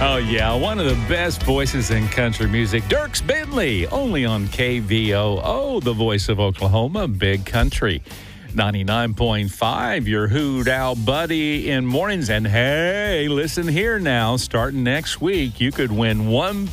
Oh, yeah, one of the best voices in country music, Dierks Bentley, only on KVOO, the voice of Oklahoma, Big Country. 99.5, your Hoot Owl buddy in mornings. And hey, listen here now, starting next week, you could win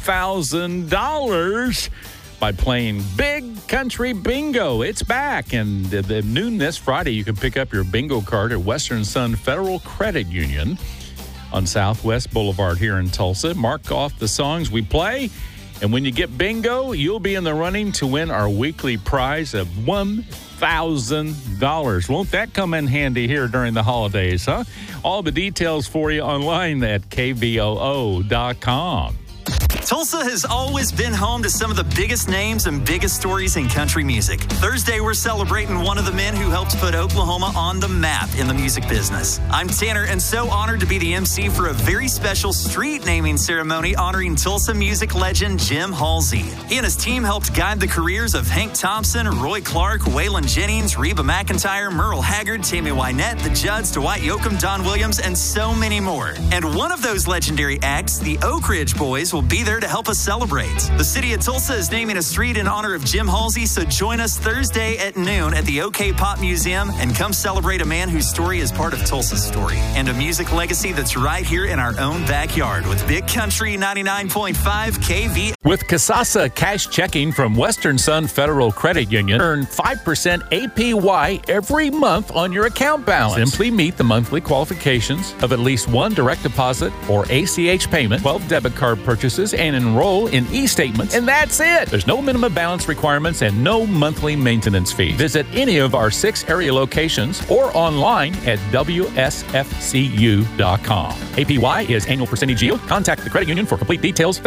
$1,000 by playing Big Country Bingo. It's back, and at noon this Friday, you can pick up your bingo card at Western Sun Federal Credit Union on Southwest Boulevard here in Tulsa. Mark off the songs we play, and when you get bingo, you'll be in the running to win our weekly prize of $1,000. Won't that come in handy here during the holidays, huh? All the details for you online at kvoo.com. Tulsa has always been home to some of the biggest names and biggest stories in country music. Thursday, we're celebrating one of the men who helped put Oklahoma on the map in the music business. I'm Tanner, and so honored to be the MC for a very special street naming ceremony honoring Tulsa music legend Jim Halsey. He and his team helped guide the careers of Hank Thompson, Roy Clark, Waylon Jennings, Reba McEntire, Merle Haggard, Tammy Wynette, the Judds, Dwight Yoakam, Don Williams, and so many more. And one of those legendary acts, the Oak Ridge Boys, will be there to help us celebrate. The city of Tulsa is naming a street in honor of Jim Halsey, so join us Thursday at noon at the OK Pop Museum and come celebrate a man whose story is part of Tulsa's story and a music legacy that's right here in our own backyard with Big Country 99.5 KV. With Kasasa Cash Checking from Western Sun Federal Credit Union, earn 5% APY every month on your account balance. Simply meet the monthly qualifications of at least one direct deposit or ACH payment, 12 debit card purchases, and enroll in e-statements, and that's it. There's no minimum balance requirements and no monthly maintenance fee. Visit any of our 6 area locations or online at WSFCU.com. APY is annual percentage yield. Contact the credit union for complete details.